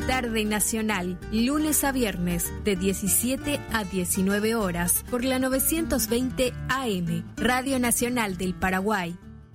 Tarde Nacional, lunes a viernes, de 17 a 19 horas, por la 920 AM, Radio Nacional del Paraguay.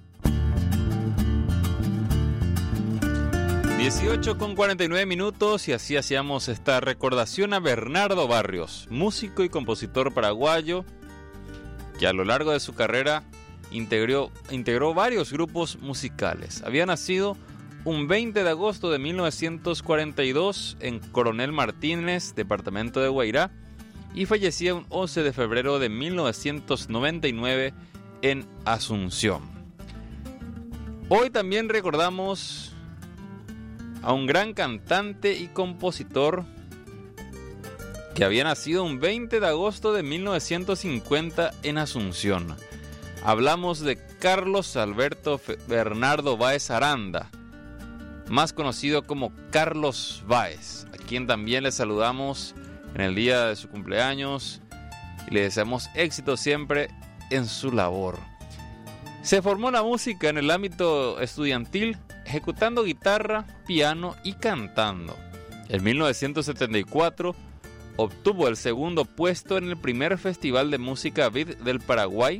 18:49 y así hacíamos esta recordación a Bernardo Barrios, músico y compositor paraguayo que a lo largo de su carrera integró varios grupos musicales. Había nacido un 20 de agosto de 1942 en Coronel Martínez, departamento de Guairá, y fallecía un 11 de febrero de 1999 en Asunción. Hoy también recordamos a un gran cantante y compositor que había nacido un 20 de agosto de 1950 en Asunción. Hablamos de Carlos Alberto Bernardo Báez Aranda, más conocido como Carlos Báez, a quien también le saludamos en el día de su cumpleaños y le deseamos éxito siempre en su labor. Se formó en la música en el ámbito estudiantil, ejecutando guitarra, piano y cantando. En 1974 obtuvo el segundo puesto en el primer Festival de Música Vid del Paraguay.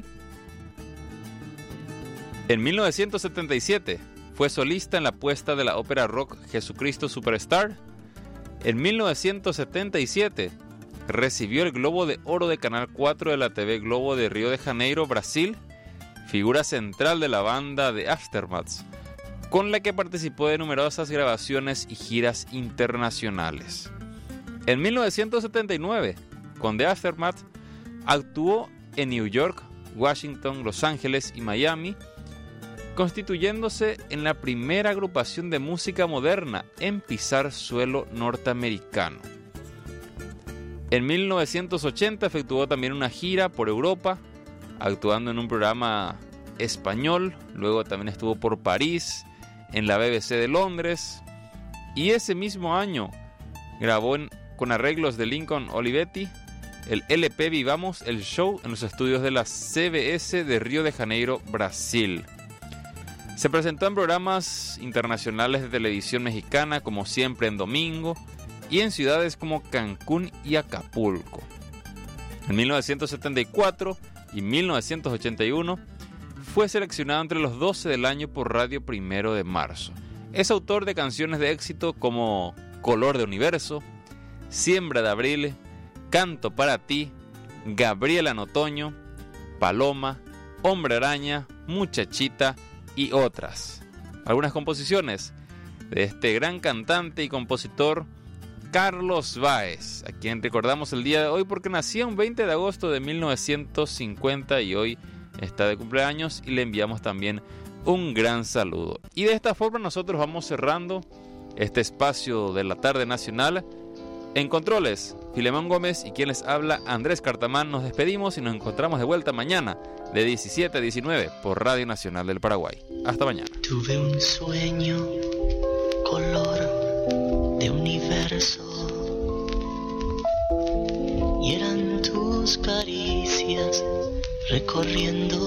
En 1977 fue solista en la puesta de la ópera rock Jesucristo Superstar. En 1977 recibió el Globo de Oro de Canal 4 de la TV Globo de Río de Janeiro, Brasil, figura central de la banda de Aftermath, con la que participó de numerosas grabaciones y giras internacionales. En 1979, con The Aftermath, actuó en New York, Washington, Los Ángeles y Miami, constituyéndose en la primera agrupación de música moderna en pisar suelo norteamericano. En 1980 efectuó también una gira por Europa, actuando en un programa español. Luego también estuvo por París, en la BBC de Londres, y ese mismo año grabó con arreglos de Lincoln Olivetti el LP Vivamos el Show en los estudios de la CBS de Río de Janeiro, Brasil. Se presentó en programas internacionales de televisión mexicana como Siempre en Domingo y en ciudades como Cancún y Acapulco. En 1974 y 1981 fue seleccionado entre los 12 del año por Radio Primero de Marzo. Es autor de canciones de éxito como Color de Universo, Siembra de Abril, Canto para ti, Gabriela en Otoño, Paloma, Hombre Araña, Muchachita y otras. Algunas composiciones de este gran cantante y compositor Carlos Báez, a quien recordamos el día de hoy porque nacía un 20 de agosto de 1950 y hoy está de cumpleaños, y le enviamos también un gran saludo. Y de esta forma nosotros vamos cerrando este espacio de la tarde nacional. En controles, Filemón Gómez, y quien les habla, Andrés Cartamán. Nos despedimos y nos encontramos de vuelta mañana de 17 a 19 por Radio Nacional del Paraguay. Hasta mañana. Tuve un sueño, color de universo, y eran tus caricias recorriendo